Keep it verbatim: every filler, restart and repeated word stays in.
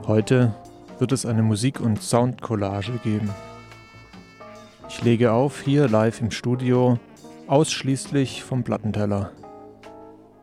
Heute wird es eine Musik- und Soundcollage geben. Ich lege auf, hier live im Studio, ausschließlich vom Plattenteller.